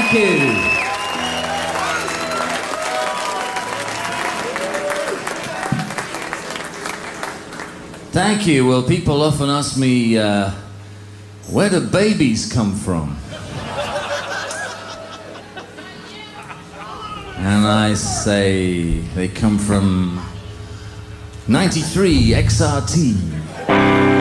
Thank you. Thank you. Well, people often ask me, where do babies come from? And I say they come from 93 XRT.